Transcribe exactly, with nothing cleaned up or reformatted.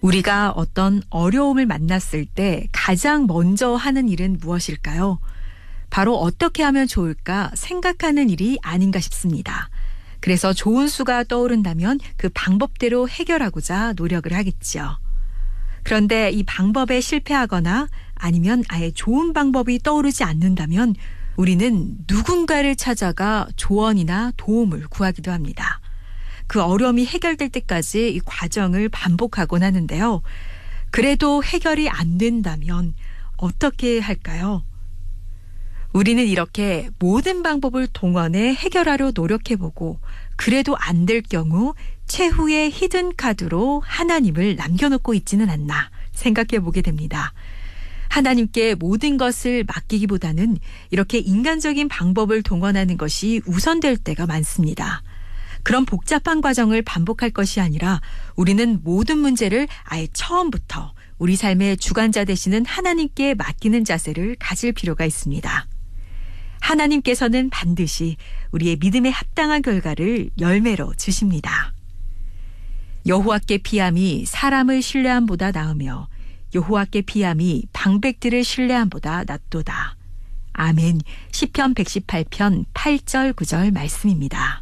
우리가 어떤 어려움을 만났을 때 가장 먼저 하는 일은 무엇일까요? 바로 어떻게 하면 좋을까 생각하는 일이 아닌가 싶습니다. 그래서 좋은 수가 떠오른다면 그 방법대로 해결하고자 노력을 하겠죠. 그런데 이 방법에 실패하거나 아니면 아예 좋은 방법이 떠오르지 않는다면 우리는 누군가를 찾아가 조언이나 도움을 구하기도 합니다. 그 어려움이 해결될 때까지 이 과정을 반복하곤 하는데요. 그래도 해결이 안 된다면 어떻게 할까요? 우리는 이렇게 모든 방법을 동원해 해결하려 노력해보고 그래도 안 될 경우 최후의 히든 카드로 하나님을 남겨놓고 있지는 않나 생각해보게 됩니다. 하나님께 모든 것을 맡기기보다는 이렇게 인간적인 방법을 동원하는 것이 우선될 때가 많습니다. 그런 복잡한 과정을 반복할 것이 아니라 우리는 모든 문제를 아예 처음부터 우리 삶의 주관자 되시는 하나님께 맡기는 자세를 가질 필요가 있습니다. 하나님께서는 반드시 우리의 믿음에 합당한 결과를 열매로 주십니다. 여호와께 피함이 사람을 신뢰함보다 나으며 여호와께 피함이 방백들을 신뢰함보다 낫도다. 아멘. 시편 백십팔 편 팔 절 구 절 말씀입니다.